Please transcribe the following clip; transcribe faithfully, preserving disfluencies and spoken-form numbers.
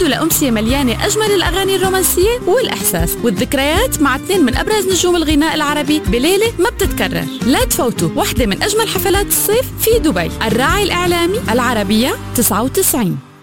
تعودوا لأمسية مليانة أجمل الأغاني الرومانسية والإحساس والذكريات مع اثنين من أبرز نجوم الغناء العربي بليلة ما بتتكرر. لا تفوتوا واحدة من أجمل حفلات الصيف في دبي. الراعي الإعلامي العربية تسعة وتسعين.